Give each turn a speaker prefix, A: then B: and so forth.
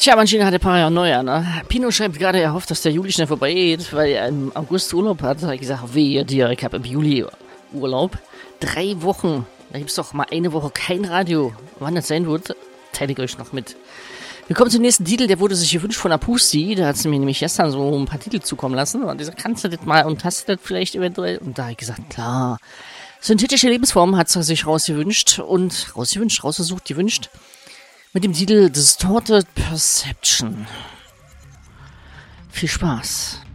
A: Tja, manche hatte Paranoia, ne? Pino schreibt gerade, er hofft, dass der Juli schnell vorbeigeht, weil er im August Urlaub hat. Da habe ich gesagt, wehe dir, ich habe im Juli Urlaub. 3 Wochen. Da gibt es doch mal eine Woche kein Radio. Wann das sein wird, teile ich euch noch mit. Wir kommen zum nächsten Titel, der wurde sich gewünscht von Apusti. Da hat sie mir nämlich gestern so ein paar Titel zukommen lassen. Und ich gesagt, kannst du das mal und hast du das vielleicht eventuell? Und da habe ich gesagt, klar. Synthetische Lebensform hat sie sich rausgesucht, gewünscht. Mit dem Titel Distorted Perception. Viel Spaß.